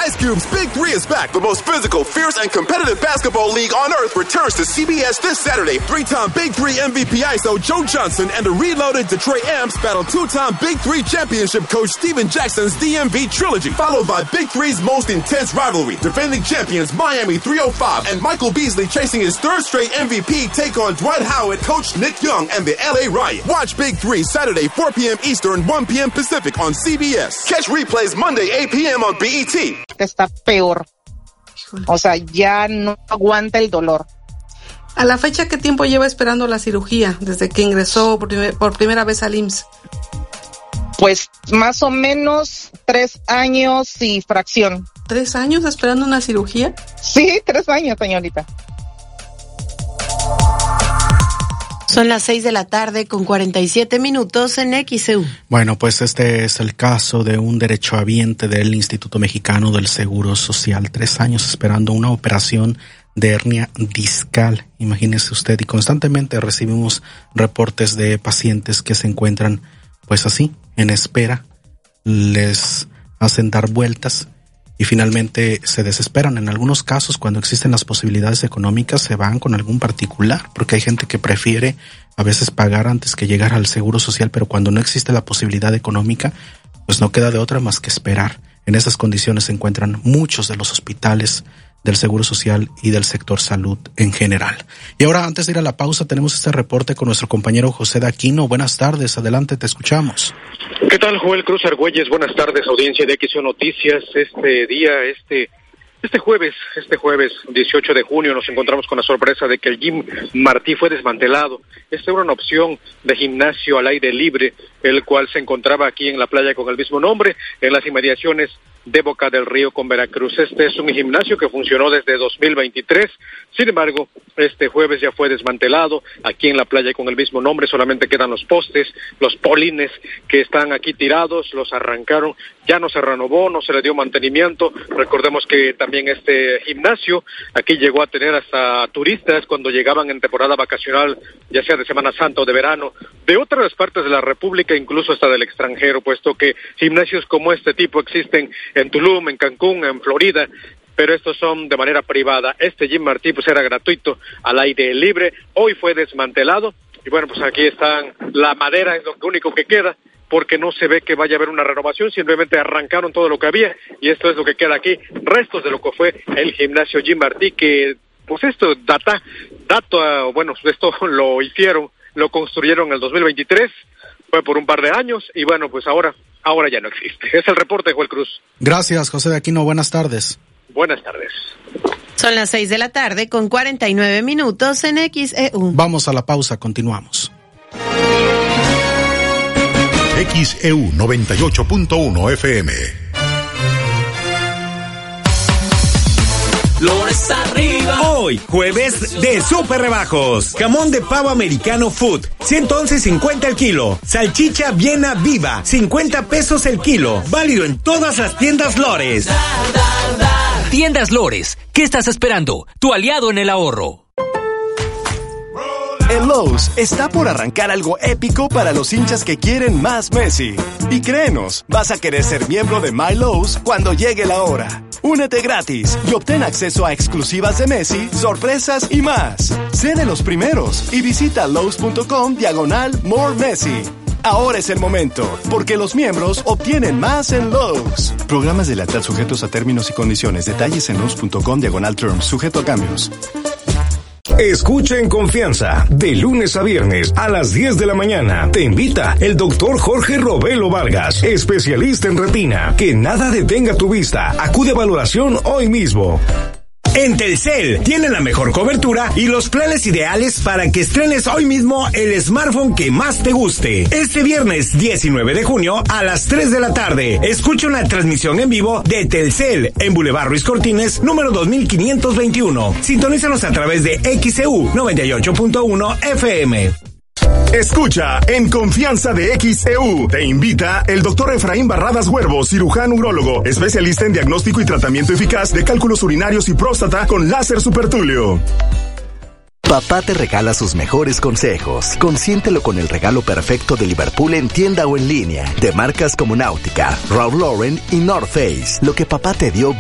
Ice Cube's Big Three is back. The most physical, fierce, and competitive basketball league on earth returns to CBS this Saturday. Three-time Big Three MVP ISO Joe Johnson and the reloaded Detroit Amps battle two-time Big Three championship coach Steven Jackson's DMV trilogy, followed by Big Three's most intense rivalry. Defending champions Miami 305 and Michael Beasley chasing his third straight MVP take on Dwight Howard, coach Nick Young, and the LA Riot. Watch Big Three Saturday 4 p.m. Eastern, 1 p.m. Pacific on CBS. Catch replays Monday 8 p.m. on BET. Está peor. O sea, ya no aguanta el dolor. A la fecha, ¿qué tiempo lleva esperando la cirugía desde que ingresó por primera vez al IMSS? Pues más o menos 3 años y fracción. ¿3 años esperando una cirugía? Sí, 3 años, señorita. Son las 6:47 PM en XEU. Bueno, pues este es el caso de un derechohabiente del Instituto Mexicano del Seguro Social. 3 años esperando una operación de hernia discal. Imagínese usted, y constantemente recibimos reportes de pacientes que se encuentran pues así, en espera, les hacen dar vueltas y finalmente se desesperan. En algunos casos, cuando existen las posibilidades económicas, se van con algún particular, porque hay gente que prefiere a veces pagar antes que llegar al Seguro Social, pero cuando no existe la posibilidad económica, pues no queda de otra más que esperar. En esas condiciones se encuentran muchos de los hospitales del Seguro Social y del sector salud en general. Y ahora, antes de ir a la pausa, tenemos este reporte con nuestro compañero José Daquino. Buenas tardes, adelante, te escuchamos. ¿Qué tal, Joel Cruz Argüelles? Buenas tardes, audiencia de XEU Noticias. Este jueves 18 de junio nos encontramos con la sorpresa de que el Gym Martí fue desmantelado. Esta era una opción de gimnasio al aire libre, el cual se encontraba aquí en la playa con el mismo nombre, en las inmediaciones de Boca del Río con Veracruz. Este es un gimnasio que funcionó desde 2023, sin embargo, este jueves ya fue desmantelado aquí en la playa con el mismo nombre. Solamente quedan los postes, los polines que están aquí tirados, los arrancaron, ya no se renovó, no se le dio mantenimiento. Recordemos que también este gimnasio aquí llegó a tener hasta turistas cuando llegaban en temporada vacacional, ya sea de Semana Santa o de verano, de otras partes de la República, incluso hasta del extranjero, puesto que gimnasios como este tipo existen en Tulum, en Cancún, en Florida, pero estos son de manera privada. Este Gym Martí pues era gratuito, al aire libre. Hoy fue desmantelado y bueno, pues aquí están, la madera es lo único que queda, porque no se ve que vaya a haber una renovación, simplemente arrancaron todo lo que había y esto es lo que queda aquí, restos de lo que fue el gimnasio Gym Martí, que pues esto esto lo construyeron en el 2023, fue por un par de años y bueno, pues ahora ya no existe. Es el reporte, Joel Cruz. Gracias, José Daquino, buenas tardes. Buenas tardes. Son las 6:49 PM en XEU. Vamos a la pausa, continuamos. XEU 98.1 FM. Flores arriba. Hoy, jueves de super rebajos. Jamón de pavo americano Food, 111.50 el kilo. Salchicha Viena Viva, 50 pesos el kilo. Válido en todas las tiendas Lores. Tiendas Lores, ¿qué estás esperando? Tu aliado en el ahorro. En Lowe's está por arrancar algo épico para los hinchas que quieren más Messi. Y créenos, vas a querer ser miembro de My Lowe's cuando llegue la hora. Únete gratis y obtén acceso a exclusivas de Messi, sorpresas y más. Sé de los primeros y visita Lowe's.com/More Messi. Ahora es el momento, porque los miembros obtienen más en Lowe's. Programas de lealtad sujetos a términos y condiciones. Detalles en Lowe's.com/terms, sujeto a cambios. Escucha en confianza, de lunes a viernes a las 10 de la mañana. Te invita el doctor Jorge Robelo Vargas, especialista en retina. Que nada detenga tu vista. Acude a valoración hoy mismo. En Telcel tienen la mejor cobertura y los planes ideales para que estrenes hoy mismo el smartphone que más te guste. Este viernes 19 de junio a las 3 de la tarde, escucha una transmisión en vivo de Telcel en Boulevard Ruiz Cortines, número 2521. Sintonízanos a través de XEU 98.1 FM. Escucha en confianza de XEU. Te invita el doctor Efraín Barradas Huervo, cirujano urólogo, especialista en diagnóstico y tratamiento eficaz de cálculos urinarios y próstata con láser supertulio. Papá te regala sus mejores consejos. Consiéntelo con el regalo perfecto de Liverpool en tienda o en línea, de marcas como Náutica, Ralph Lauren y North Face. Lo que papá te dio